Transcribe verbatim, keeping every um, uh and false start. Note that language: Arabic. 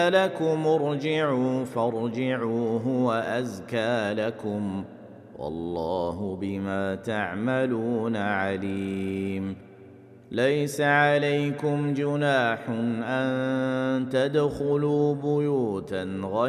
لكم ارجعوا فارجعوا هو أزكى لكم والله بما تعملون عليم. ليس عليكم جناح أن تدخلوا بيوتا غير